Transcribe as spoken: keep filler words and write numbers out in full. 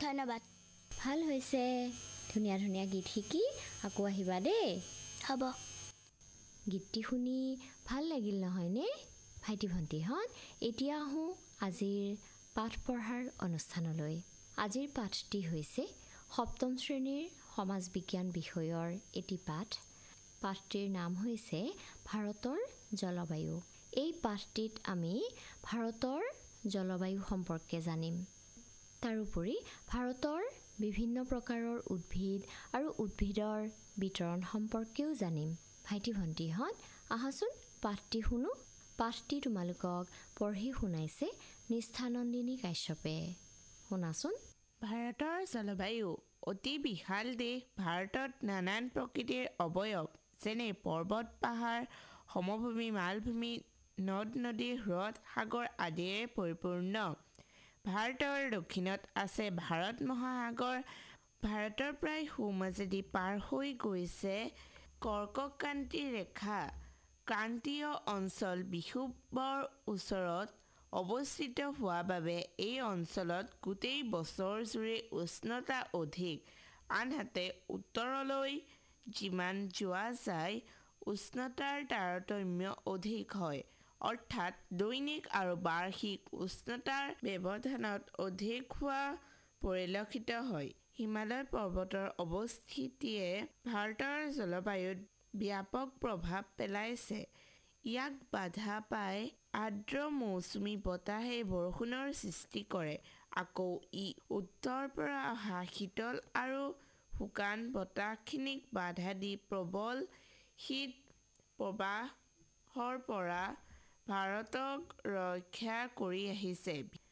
ধন্যবাদ। ভাল হৈছে। ধুনীয়া ধুনীয়া গীত শিকি আকৌ আহিবা দেই। হ'ব। গীতটি শুনি ভাল লাগিল নহয়নে ভাইটি ভণ্টিহঁত? এতিয়া আহোঁ আজিৰ পাঠ পঢ়াৰ অনুষ্ঠানলৈ। আজিৰ পাঠটি হৈছে সপ্তম শ্ৰেণীৰ সমাজ বিজ্ঞান বিষয়ৰ এটি পাঠ। পাঠটিৰ নাম হৈছে ভাৰতৰ জলবায়ু। এই পাঠটিত আমি ভাৰতৰ জলবায়ু সম্পৰ্কে জানিম। তাৰোপৰি ভাৰতৰ বিভিন্ন প্ৰকাৰৰ উদ্ভিদ আৰু উদ্ভিদৰ বিতৰণ সম্পৰ্কেও জানিম। ভাইটি ভণ্টিহঁত আহাচোন পাঠটি শুনো। পাঠটি তোমালোকক পঢ়ি শুনাইছে নিষ্ঠানন্দিনী কাশ্যপে। শুনাচোন। ভাৰতৰ জলবায়ু অতি বিশাল দেশ। ভাৰতত নানান প্ৰকৃতিৰ অৱয়ব যেনে পৰ্বত, পাহাৰ, সমভূমি, মালভূমি, নদ নদী, হ্ৰদ, সাগৰ আদিৰে পৰিপূৰ্ণ। ভাৰতৰ দক্ষিণত আছে ভাৰত মহাসাগৰ। ভাৰতৰ প্ৰায় সোঁমাজেদি পাৰ হৈ গৈছে কৰ্কটক্ৰান্তি ৰেখা। ক্ৰান্তীয় অঞ্চল বিষুৱৰ ওচৰত অৱস্থিত হোৱাৰ বাবে এই অঞ্চলত গোটেই বছৰ জুৰি উষ্ণতা অধিক। আনহাতে উত্তৰলৈ যিমান যোৱা যায় উষ্ণতাৰ তাৰতম্য অধিক হয়, অৰ্থাৎ দৈনিক আৰু বাৰ্ষিক উষ্ণতাৰ ব্যৱধানত অধিক হোৱা পৰিলক্ষিত হয়। হিমালয় পৰ্বতৰ অৱস্থিতিয়ে ভাৰতৰ জলবায়ুত ব্যাপক প্ৰভাৱ পেলাইছে। ইয়াক বাধা পাই আৰ্দ্ৰ মৌচুমী বতাহে বৰষুণৰ সৃষ্টি কৰে। আকৌ ই উত্তৰৰ পৰা অহা শীতল আৰু শুকান বতাহখিনিক বাধা দি প্ৰবল শীত প্ৰবাহৰ পৰা ভাৰতক ৰক্ষা কৰি আহিছে।